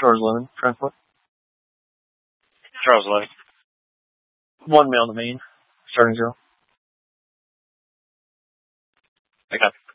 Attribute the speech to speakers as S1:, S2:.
S1: Charles Lemon, transport.
S2: Charles Lemon.
S1: 1 mail to main, starting 0.
S2: Okay.